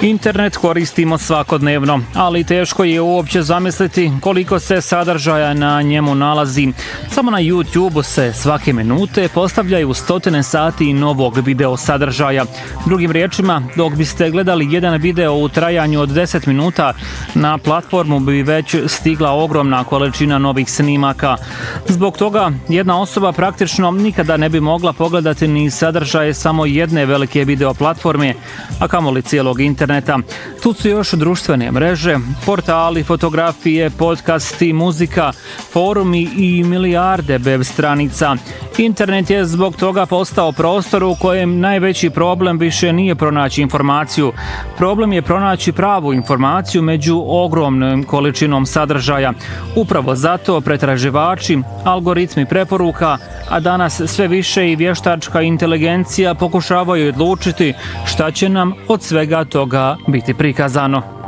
Internet koristimo svakodnevno, ali teško je uopće zamisliti koliko se sadržaja na njemu nalazi. Samo na YouTube se svake minute postavljaju stotine sati novog video sadržaja. Drugim riječima, dok biste gledali jedan video u trajanju od 10 minuta, na platformu bi već stigla ogromna količina novih snimaka. Zbog toga, jedna osoba praktično nikada ne bi mogla pogledati ni sadržaje samo jedne velike video platforme, a kamoli cijelog interneta. Tu su još društvene mreže, portali, fotografije, podcasti, muzika, forumi i milijarde web stranica. Internet je zbog toga postao prostor u kojem najveći problem više nije pronaći informaciju. Problem je pronaći pravu informaciju među ogromnom količinom sadržaja. Upravo zato pretraživači, algoritmi preporuka, a danas sve više i vještačka inteligencija pokušavaju odlučiti šta će nam od svega toga biti prikazano.